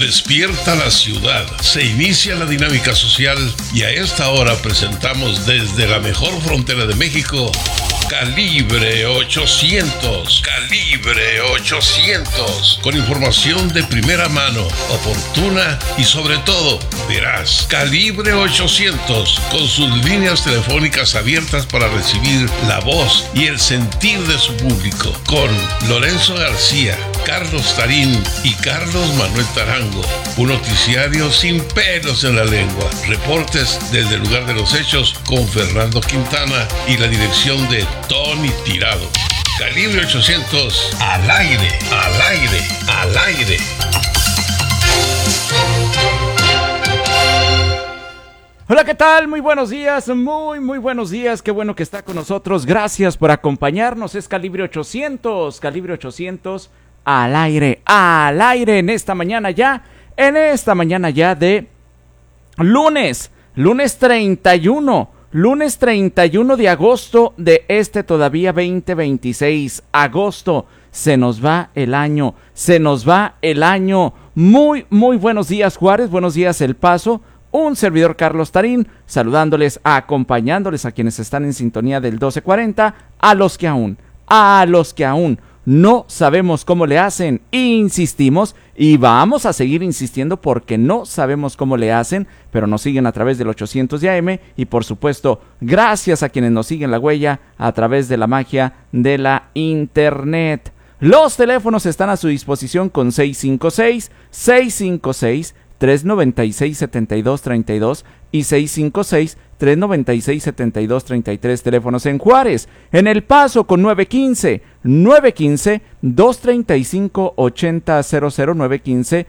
Despierta la ciudad, se inicia la dinámica social y a esta hora presentamos desde la mejor frontera de México, Calibre 800. Calibre 800. Con información de primera mano, oportuna y sobre todo veraz. Calibre 800. Con sus líneas telefónicas abiertas para recibir la voz y el sentir de su público. Con Lorenzo García, Carlos Tarín y Carlos Manuel Tarango. Un noticiario sin pelos en la lengua. Reportes desde el lugar de los hechos con Fernando Quintana y la dirección de Tony Tirado. Calibre 800, al aire, al aire, al aire. Hola, ¿qué tal? Muy buenos días, muy buenos días. Qué bueno que está con nosotros. Gracias por acompañarnos. Es Calibre 800, Calibre 800, al aire en esta mañana ya de lunes 31. Lunes 31 de agosto de este todavía 2026. Agosto, se nos va el año. Muy buenos días, Juárez, buenos días, El Paso. Un servidor, Carlos Tarín, saludándoles, acompañándoles a quienes están en sintonía del 1240, a los que aún no sabemos cómo le hacen, insistimos y vamos a seguir insistiendo porque no sabemos cómo le hacen, pero nos siguen a través del 800 de AM y por supuesto gracias a quienes nos siguen la huella a través de la magia de la internet. Los teléfonos están a su disposición con 656-396-7232 y 656-396-7233, teléfonos en Juárez. En El Paso con 915-235-8000,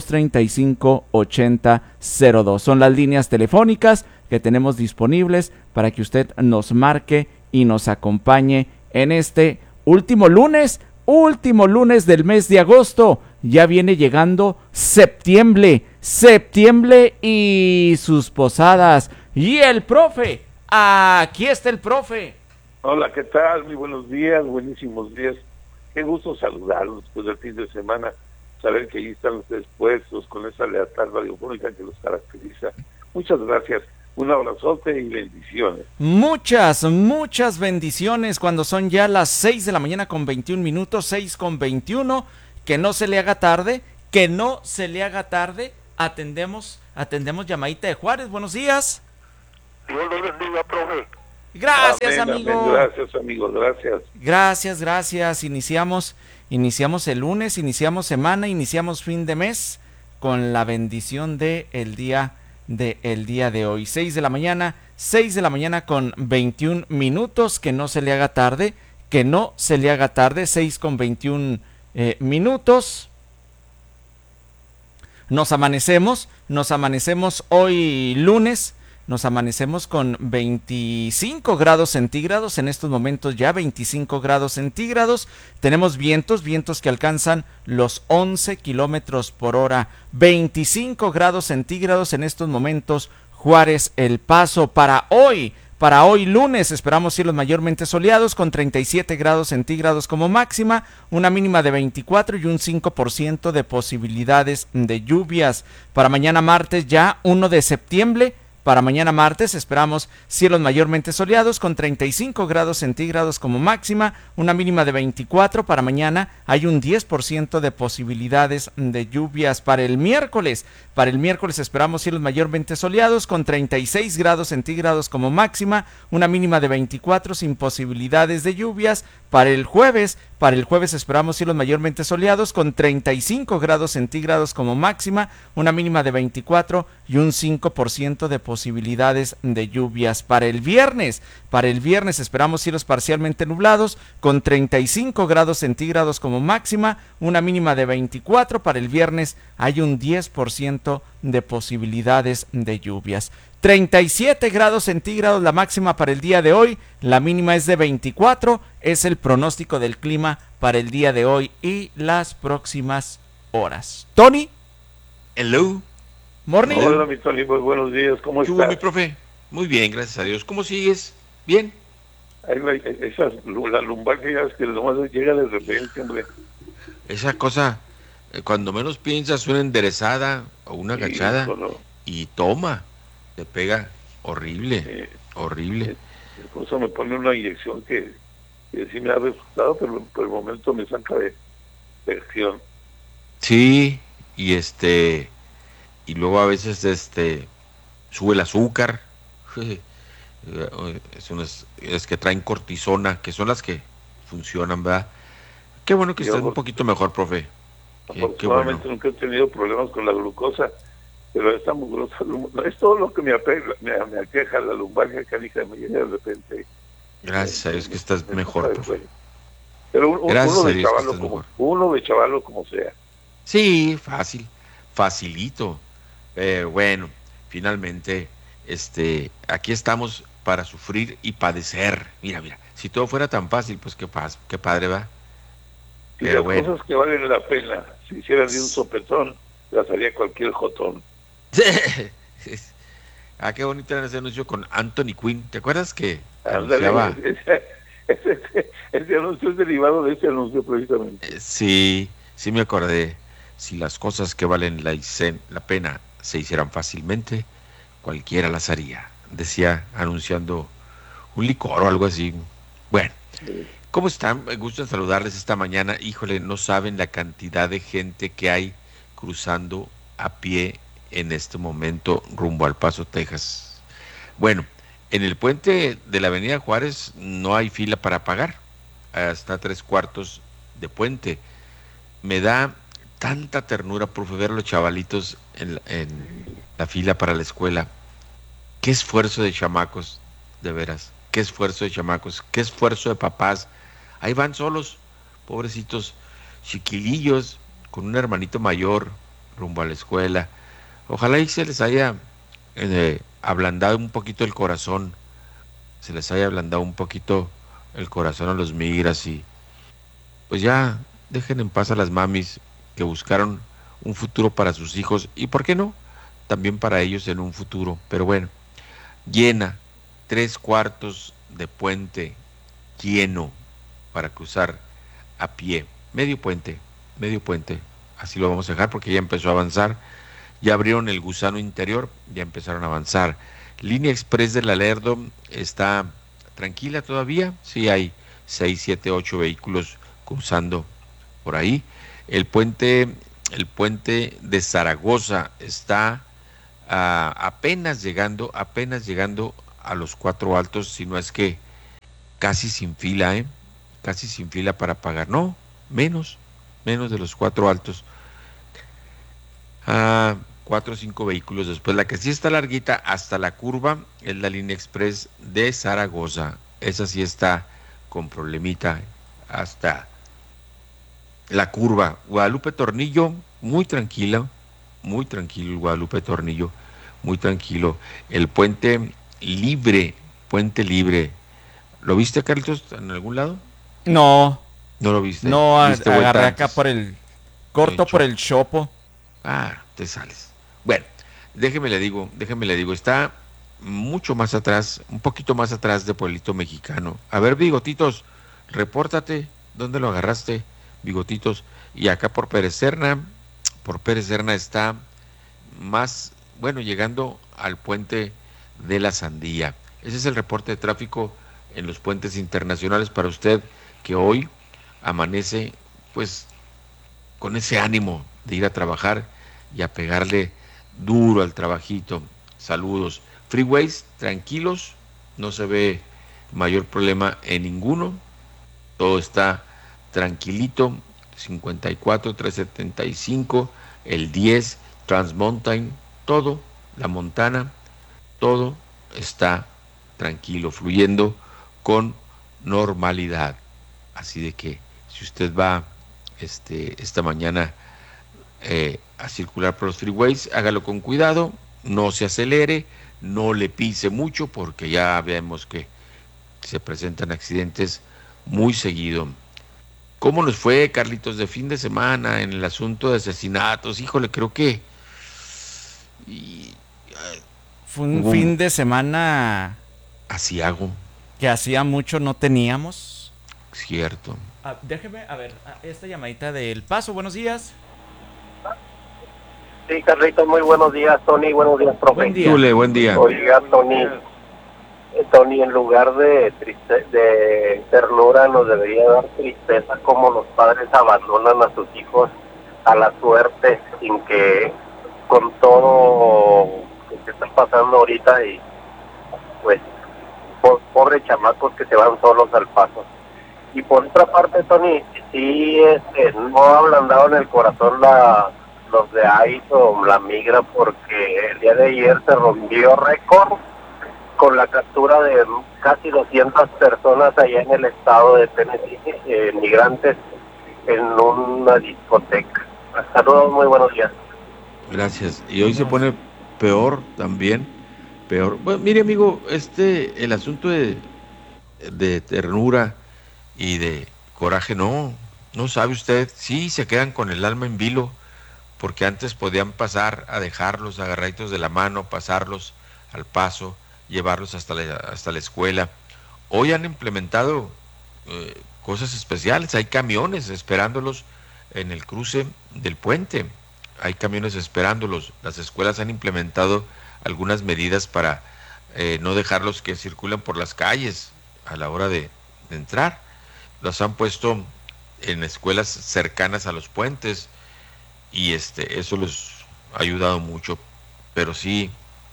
915-235-8002. Son las líneas telefónicas que tenemos disponibles para que usted nos marque y nos acompañe en este último lunes del mes de agosto. Ya viene llegando septiembre y sus posadas. Y el profe, aquí está el profe. Hola, ¿qué tal? Muy buenos días, buenísimos días. Qué gusto saludarlos después del fin de semana, saber que ahí están ustedes puestos con esa lealtad radiofónica que los caracteriza. Muchas gracias, un abrazote y bendiciones. Muchas bendiciones cuando son ya las 6 de la mañana con 21 minutos, 6:21. Que no se le haga tarde, atendemos llamadita de Juárez. Buenos días. Dios lo bendiga, profe. Gracias, amén, amigo. Amén. Gracias, amigo, Gracias. Iniciamos el lunes, iniciamos semana, iniciamos fin de mes con la bendición de el día de hoy. 6 de la mañana con 21 minutos, que no se le haga tarde, 6:21 minutos. Nos amanecemos hoy lunes, nos amanecemos con 25 grados centígrados, en estos momentos ya 25 grados centígrados, tenemos vientos que alcanzan los 11 kilómetros por hora, 25 grados centígrados en estos momentos, Juárez, El Paso. Para hoy lunes esperamos cielos mayormente soleados con 37 grados centígrados como máxima, una mínima de 24 y un 5% de posibilidades de lluvias. Para mañana martes, ya 1 de septiembre, esperamos cielos mayormente soleados con 35 grados centígrados como máxima, una mínima de 24. Para mañana hay un 10% de posibilidades de lluvias. Para el miércoles esperamos cielos mayormente soleados con 36 grados centígrados como máxima, una mínima de 24 sin posibilidades de lluvias. Para el jueves esperamos cielos mayormente soleados con 35 grados centígrados como máxima, una mínima de 24 y un 5% de posibilidades de lluvias. Para el viernes esperamos cielos parcialmente nublados con 35 grados centígrados como máxima, una mínima de 24. Para el viernes hay un 10% de posibilidades de lluvias. 37 grados centígrados la máxima para el día de hoy, la mínima es de 24, es el pronóstico del clima para el día de hoy y las próximas horas. Tony. Hello. Morning. Hola, mi Tony, muy buenos días, ¿cómo estás? Mi profe? Muy bien, gracias a Dios. ¿Cómo sigues? ¿Bien? La lumbar que ya es que nomás llega de repente, hombre. Esa cosa Cuando menos piensas, una enderezada o una agachada Solo, y toma, te pega horrible, horrible. por eso me pone una inyección que sí me ha resultado, pero por el momento me saca de acción. Sí, y luego a veces sube el azúcar. Es que traen cortisona, que son las que funcionan, ¿verdad? Qué bueno que Y estés un poquito mejor, profe. Qué bueno. afortunadamente nunca he tenido problemas con la glucosa, pero esta mugrosa, no es todo lo que me aqueja, la lumbalgia canija me llega de repente. Gracias a Dios que estás Me mejor, toca profe. después. Pero Gracias uno a de Dios que chavarlo estás mejor. como sea. Sí, fácil, facilito. Pero bueno, finalmente, aquí estamos para sufrir y padecer. Mira, mira, si todo fuera tan fácil, pues qué padre va. Y Pero las bueno. cosas que valen la pena, si hicieran de un sopetón, las haría cualquier jotón. Qué bonito era ese anuncio con Anthony Quinn. ¿Te acuerdas que Ándale, anunciaba? ese anuncio es derivado de ese anuncio precisamente. Sí, sí me acordé. Si las cosas que valen la pena se hicieran fácilmente, cualquiera las haría. Decía anunciando un licor o algo así. Bueno, ¿cómo están? Me gusta saludarles esta mañana. Híjole, no saben la cantidad de gente que hay cruzando a pie en este momento rumbo al Paso, Texas. Bueno, en el puente de la Avenida Juárez no hay fila para pagar. Hasta 3/4 de puente. Me da tanta ternura, profe, ver a los chavalitos en la fila para la escuela. Qué esfuerzo de chamacos, de veras. Qué esfuerzo de chamacos, qué esfuerzo de papás. Ahí van solos, pobrecitos, chiquilillos, con un hermanito mayor rumbo a la escuela. Ojalá y se les haya ablandado un poquito el corazón, se les haya ablandado un poquito el corazón a los migras y pues ya dejen en paz a las mamis que buscaron un futuro para sus hijos y, ¿por qué no? También para ellos en un futuro. Pero bueno, llena, 3/4 de puente lleno para cruzar a pie. Medio puente. Así lo vamos a dejar porque ya empezó a avanzar. Ya abrieron el gusano interior, ya empezaron a avanzar. Línea Express de la Lerdo está tranquila todavía. Sí hay 6, 7, 8 vehículos cruzando por ahí. El puente de Zaragoza está apenas llegando a los Cuatro Altos, si no es que casi sin fila, casi sin fila para pagar. No, menos de los Cuatro Altos. 4 o 5 vehículos después. La que sí está larguita hasta la curva es la Línea Express de Zaragoza. Esa sí está con problemita hasta la curva. Guadalupe Tornillo, muy tranquilo el Guadalupe Tornillo, muy tranquilo. El puente libre. ¿Lo viste, Carlitos, en algún lado? No, ¿No lo viste? no ¿Diste vuelta agarré acá antes? por el corto por el chopo. Te sales. Bueno, déjeme le digo, está mucho más atrás, un poquito más atrás de Pueblito Mexicano. A ver, Bigotitos, repórtate, ¿dónde lo agarraste, Bigotitos? Y acá por Pérez Serna está más, bueno, llegando al puente de la Sandía. Ese es el reporte de tráfico en los puentes internacionales para usted que hoy amanece, pues, con ese ánimo de ir a trabajar y a pegarle duro al trabajito. Saludos. Freeways, tranquilos, no se ve mayor problema en ninguno. Todo está tranquilito. 54, 375, el 10, Transmountain, todo, la Montana, todo está tranquilo, fluyendo con normalidad. Así de que si usted va esta mañana a circular por los freeways, hágalo con cuidado, no se acelere, no le pise mucho porque ya vemos que se presentan accidentes muy seguido. ¿Cómo nos fue, Carlitos, de fin de semana en el asunto de asesinatos? Híjole, creo que y, Fue un fin de semana asiago, que hacía mucho no teníamos. cierto. Déjeme, a ver, esta llamadita del Paso, buenos días. Sí, Carlitos, muy buenos días, Tony, buenos días, profe. Buen día. Zule, buen día. Oiga, Tony, en lugar de ternura nos debería dar tristeza como los padres abandonan a sus hijos a la suerte sin que con todo lo que está pasando ahorita y pues pobres chamacos que se van solos al paso. Y por otra parte, Tony, sí, no ha ablandado en el corazón los de AIS o la migra, porque el día de ayer se rompió récord con la captura de casi 200 personas allá en el estado de Tennessee, migrantes en una discoteca. Saludos, muy buenos días. Gracias. Y hoy se pone peor también, peor. Bueno, mire, amigo, el asunto de ternura y de coraje, no sabe usted, sí se quedan con el alma en vilo, porque antes podían pasar a dejarlos agarraditos de la mano, pasarlos al paso, llevarlos hasta la escuela. Hoy han implementado cosas especiales, hay camiones esperándolos en el cruce del puente, hay camiones esperándolos, las escuelas han implementado algunas medidas para no dejarlos que circulen por las calles a la hora de entrar, los han puesto en escuelas cercanas a los puentes y eso les ha ayudado mucho, pero sí,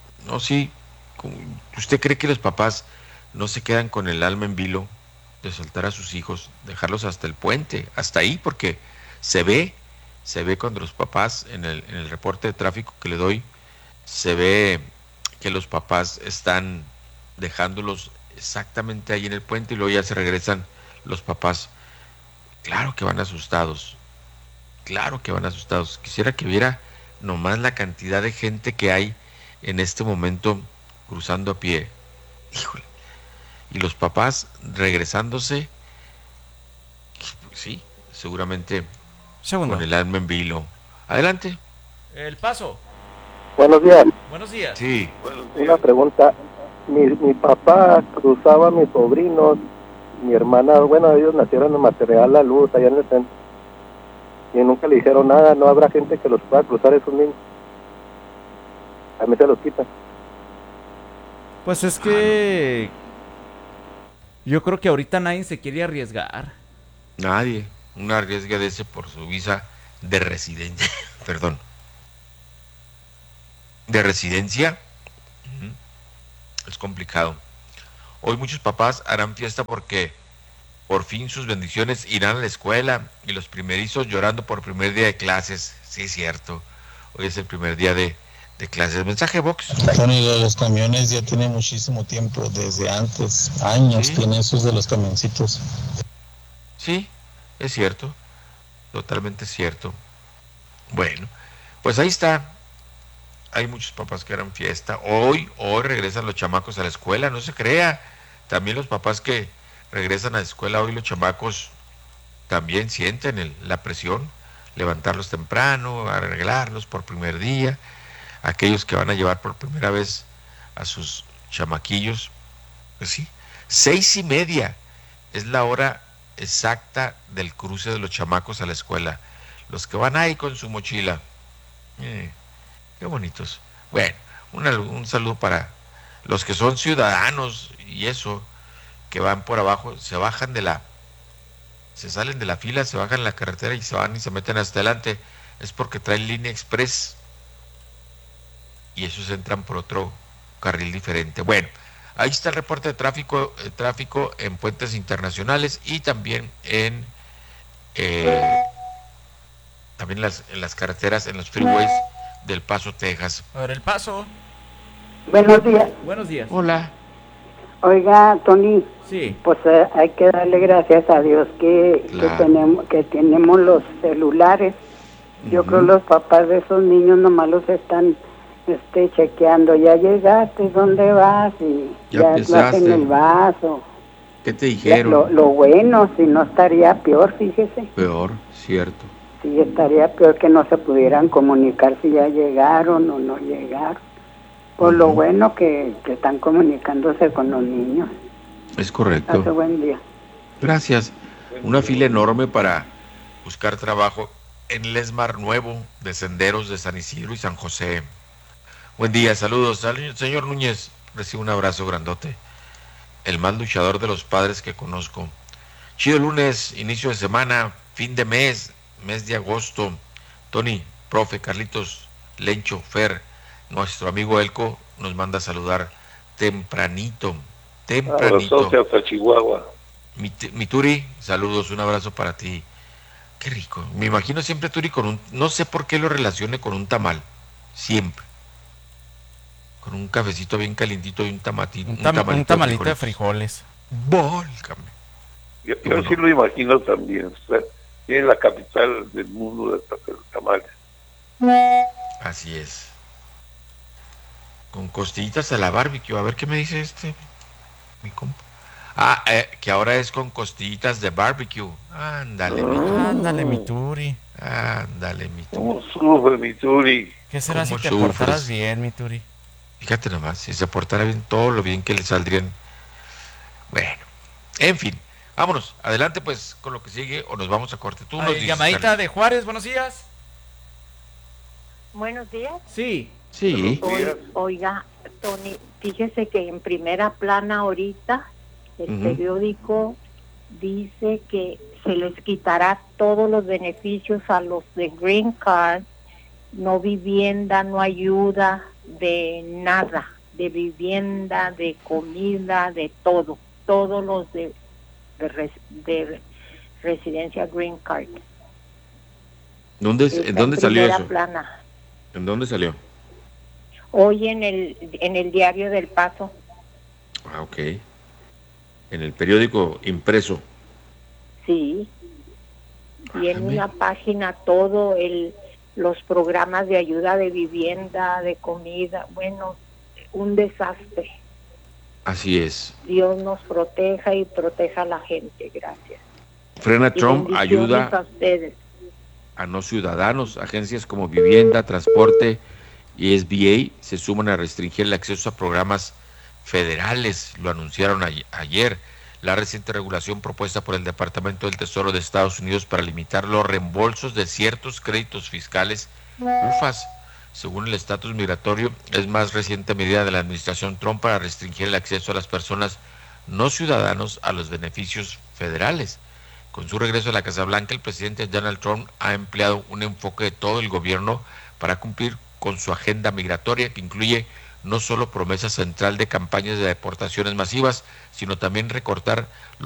¿usted cree que los papás no se quedan con el alma en vilo de soltar a sus hijos, dejarlos hasta el puente, hasta ahí? Porque se ve cuando los papás, en el reporte de tráfico que le doy, se ve que los papás están dejándolos exactamente ahí en el puente y luego ya se regresan los papás. Claro que van asustados. Quisiera que viera nomás la cantidad de gente que hay en este momento cruzando a pie. Híjole. Y los papás regresándose, sí, seguramente con el alma en vilo. Adelante. El paso. Buenos días. Buenos días. Sí. Una pregunta. Mi papá cruzaba a mis sobrinos, mi hermana, bueno, ellos nacieron en Material La Luz, allá en el centro. Y nunca le dijeron nada, no habrá gente que los pueda cruzar esos niños. A mí se los quitan. Pues es que yo creo que ahorita nadie se quiere arriesgar. Nadie. Una arriesga de ese por su visa de residencia. Perdón. De residencia. Es complicado. Hoy muchos papás harán fiesta porque por fin sus bendiciones irán a la escuela y los primerizos llorando por primer día de clases. Sí, es cierto. Hoy es el primer día de clases. Mensaje Vox. Tony, los camiones ya tienen muchísimo tiempo, desde antes, años, ¿Sí? Tienen esos de los camioncitos. Sí, es cierto. Totalmente cierto. Bueno, pues ahí está. Hay muchos papás que harán fiesta. Hoy regresan los chamacos a la escuela, no se crea. También los papás que regresan a la escuela hoy, los chamacos también sienten la presión, levantarlos temprano, arreglarlos por primer día. Aquellos que van a llevar por primera vez a sus chamaquillos, pues sí, 6:30 es la hora exacta del cruce de los chamacos a la escuela. Los que van ahí con su mochila, qué bonitos. Bueno, un saludo para los que son ciudadanos y eso, que van por abajo, se salen de la fila, se bajan en la carretera y se van y se meten hasta adelante. Es porque traen línea express y esos entran por otro carril diferente. Bueno, ahí está el reporte de tráfico en puentes internacionales y también en las carreteras, en los freeways del Paso, Texas. A ver, el paso. Buenos días. Buenos días. Hola. Oiga, Tony, Sí. pues hay que darle gracias a Dios Claro. que tenemos los celulares. Yo creo los papás de esos niños nomás los están chequeando. Ya llegaste, ¿dónde vas? Y Ya vas empezaste. en el vaso. ¿Qué te dijeron? Lo bueno, si no estaría peor, fíjese. Peor, cierto. Sí, estaría peor que no se pudieran comunicar si ya llegaron o no llegaron. Por lo bueno que están comunicándose con los niños. Es correcto. Hace buen día. Gracias. Una fila enorme para buscar trabajo en el Esmar Nuevo de Senderos de San Isidro y San José. Buen día, saludos al señor Núñez, recibe un abrazo grandote, el más luchador de los padres que conozco. Chido lunes, inicio de semana, fin de mes de agosto. Tony, profe, Carlitos, Lencho, Fer, nuestro amigo Elco nos manda a saludar tempranito. Abrazote hasta Chihuahua. Mi Turi, saludos, un abrazo para ti. Qué rico. Me imagino siempre Turi con un, no sé por qué lo relacione con un tamal, siempre. Con un cafecito bien calientito y un tamalito de frijoles. Volcame. Yo sí lo imagino también. O sea, tiene la capital del mundo de tamales. Así es. Con costillitas a la barbecue. A ver qué me dice mi compa. Que ahora es con costillitas de barbecue. Ándale, mi Turi. Ándale, mi Turi. ¿Cómo sufre mi Turi? ¿Qué será si te portaras bien, mi Turi? Fíjate nomás, si se portara bien, todo lo bien que le saldrían. Bueno, en fin. Vámonos, adelante pues con lo que sigue o nos vamos a corte. Tú nos dices, llamadita Carlos. de Juárez, buenos días. Buenos días. Sí. Oiga, Tony, fíjese que en primera plana ahorita el periódico dice que se les quitará todos los beneficios a los de Green Card, no vivienda, no ayuda, de nada, de vivienda, de comida, de todo, todos los de residencia Green Card. ¿En dónde salió eso? Plana. ¿En dónde salió? Hoy en el diario del Paso. Ok. En el periódico impreso. Sí. Y en una página todo los programas de ayuda de vivienda, de comida, bueno, un desastre. Así es. Dios nos proteja y proteja a la gente, gracias. Frena Trump ayuda a ustedes. A no ciudadanos. Agencias como Vivienda, Transporte y SBA se suman a restringir el acceso a programas federales, lo anunciaron ayer. La reciente regulación propuesta por el Departamento del Tesoro de Estados Unidos para limitar los reembolsos de ciertos créditos fiscales, UFAS, según el estatus migratorio, es más reciente medida de la administración Trump para restringir el acceso a las personas no ciudadanos a los beneficios federales. Con su regreso a la Casa Blanca, el presidente Donald Trump ha empleado un enfoque de todo el gobierno para cumplir con su agenda migratoria, que incluye no solo promesa central de campañas de deportaciones masivas, sino también recortar